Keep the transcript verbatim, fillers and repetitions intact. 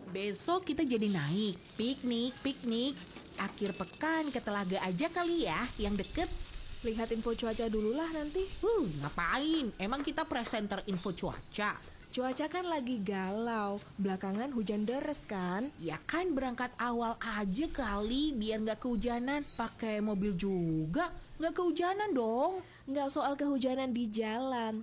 Besok kita jadi naik, piknik, piknik. Akhir pekan ke Telaga aja kali ya, yang deket. Lihat info cuaca dulu lah nanti. Huh, ngapain? Emang kita presenter info cuaca? Cuaca kan lagi galau, belakangan hujan deres kan? Ya kan berangkat awal aja kali, biar nggak kehujanan. Pakai mobil juga, nggak kehujanan dong. Nggak soal kehujanan di jalan,